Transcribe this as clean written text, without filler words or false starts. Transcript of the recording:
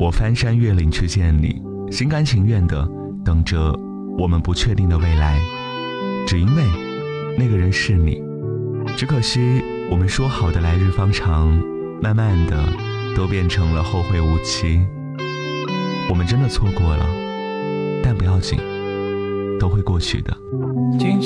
我翻山越岭去见你，心甘情愿地等着我们不确定的未来，只因为那个人是你。只可惜我们说好的来日方长，慢慢的都变成了后会无期。我们真的错过了，但不要紧，都会过去的。